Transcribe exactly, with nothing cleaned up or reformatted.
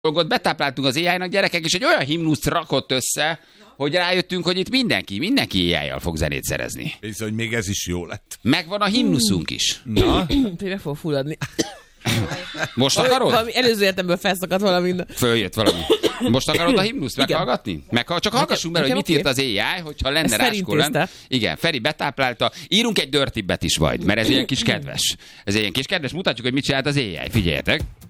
dolgot betápláltunk az á i-nak, gyerekek, és egy olyan himnuszt rakott össze, hogy rájöttünk, hogy itt mindenki, mindenki á i-jal fog zenét szerezni. És hogy még ez is jó lett. Megvan a himnuszunk is. Na? Meg fog fulladni. Most akarod? Valami előző értemből felszakadt valami. Följött valami. Most akarod a himnuszt meghallgatni? Meg, csak hallgassunk bele, hogy mit írt az á i, hogyha lenne ráskólen. Igen, Feri betáplálta. Írunk egy dirtibbet is majd, mert ez ilyen kis kedves. Ez ilyen kis kedves, mutatjuk, hogy mit csinált az á i. Figyeljetek.